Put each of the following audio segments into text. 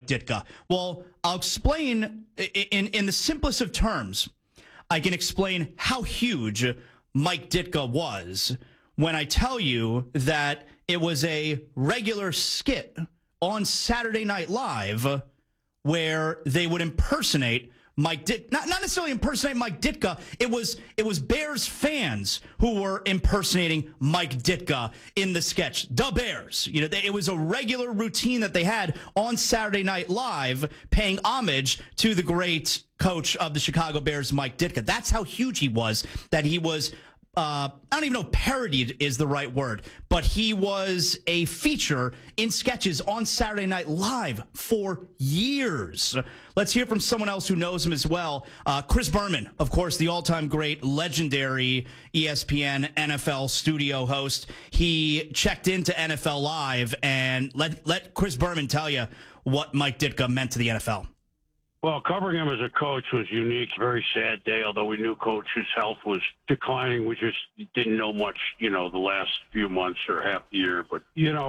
Ditka? Well, I'll explain in the simplest of terms. I can explain how huge Mike Ditka was when I tell you that it was a regular skit on Saturday Night Live where they would impersonate Mike Ditka. Not necessarily impersonate Mike Ditka. It was Bears fans who were impersonating Mike Ditka in the sketch. The Bears. It was a regular routine that they had on Saturday Night Live, paying homage to the great coach of the Chicago Bears, Mike Ditka. That's how huge he was, that he was, I don't even know if parodied is the right word, but he was a feature in sketches on Saturday Night Live for years. Let's hear from someone else who knows him as well. Chris Berman, of course, the all-time great, legendary ESPN NFL studio host. He checked into NFL Live, and let Chris Berman tell you what Mike Ditka meant to the NFL. Well, covering him as a coach was unique. Very sad day, although we knew Coach's health was declining. We just didn't know much, the last few months or half the year. But,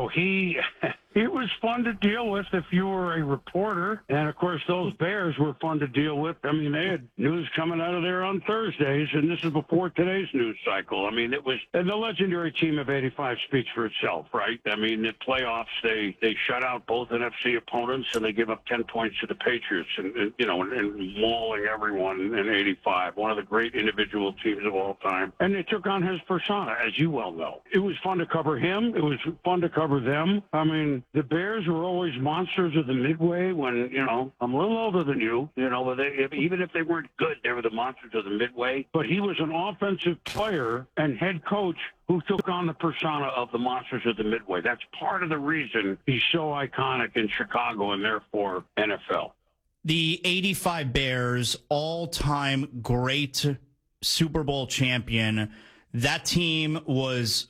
he was fun to deal with if you were a reporter. And, of course, those Bears were fun to deal with. I mean, they had news coming out of there on Thursdays, and this is before today's news cycle. I mean, it was – and the legendary team of 85 speaks for itself, right? I mean, the playoffs, they shut out both NFC opponents, and they give up 10 points to the Patriots and mauling everyone in 85. One of the great individual teams of all time. And they took on his persona, as you well know. It was fun to cover him. It was fun to cover them. I mean, the Bears were always monsters of the Midway when, I'm a little older than you, but even if they weren't good, they were the monsters of the Midway. But he was an offensive player and head coach who took on the persona of the monsters of the Midway. That's part of the reason he's so iconic in Chicago and therefore NFL. The 85 Bears, all-time great Super Bowl champion. That team was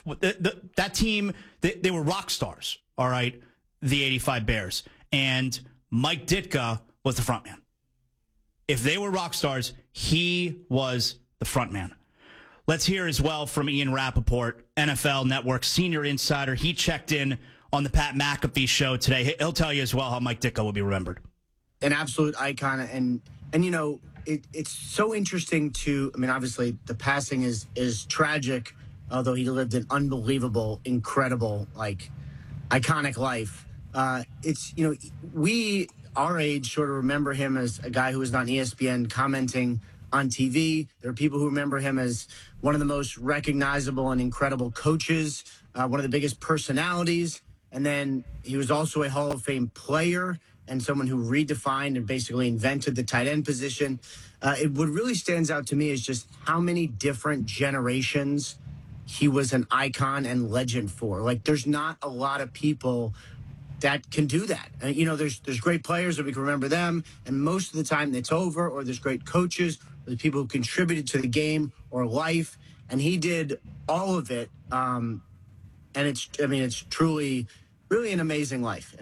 that team. They were rock stars. All right, the 85 Bears, and Mike Ditka was the front man. If they were rock stars, he was the front man. Let's hear as well from Ian Rappaport, NFL Network senior insider. He checked in on the Pat McAfee show today. He'll tell you as well how Mike Ditka will be remembered. An absolute icon, and it's so interesting to. I mean, obviously the passing is tragic, although he lived an unbelievable, incredible, iconic life. It's we our age sort of remember him as a guy who was on ESPN commenting on TV. There are people who remember him as one of the most recognizable and incredible coaches, one of the biggest personalities, and then he was also a Hall of Fame player and someone who redefined and basically invented the tight end position. What really stands out to me is just how many different generations he was an icon and legend for. There's not a lot of people that can do that. There's great players that we can remember them, and most of the time it's over, or there's great coaches, or the people who contributed to the game or life, and he did all of it. And it's truly, really an amazing life,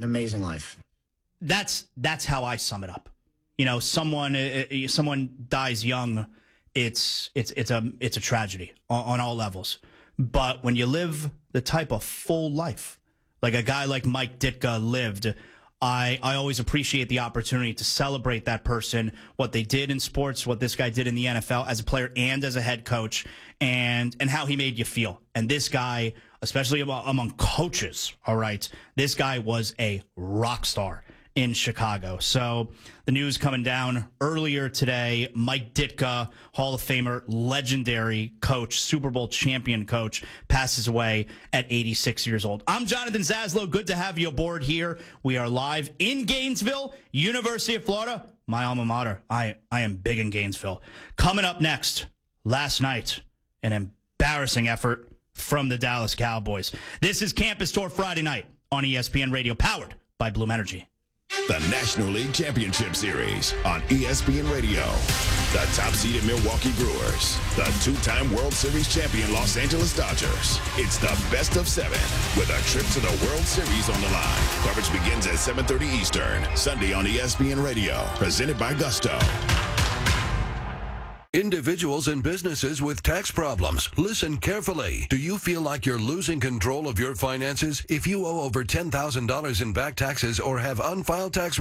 That's how I sum it up. Someone dies young, it's a tragedy on all levels. But when you live the type of full life like a guy like Mike Ditka lived, I always appreciate the opportunity to celebrate that person, what they did in sports, what this guy did in the NFL as a player and as a head coach, and how he made you feel. And this guy, especially among coaches, all right, this guy was a rock star in Chicago. So the news coming down earlier today, Mike Ditka, Hall of Famer, legendary coach, Super Bowl champion coach, passes away at 86 years old. I'm Jonathan Zaslow. Good to have you aboard here. We are live in Gainesville, University of Florida, my alma mater. I am big in Gainesville. Coming up next, last night, an embarrassing effort from the Dallas Cowboys. This is Campus Tour Friday night on ESPN Radio, powered by Bloom Energy. The National League Championship Series on ESPN Radio. The top-seeded Milwaukee Brewers. The two-time World Series champion Los Angeles Dodgers. It's the best of 7 with a trip to the World Series on the line. Coverage begins at 7:30 Eastern, Sunday on ESPN Radio. Presented by Gusto. Individuals and businesses with tax problems, listen carefully. Do you feel like you're losing control of your finances? If you owe over $10,000 in back taxes or have unfiled tax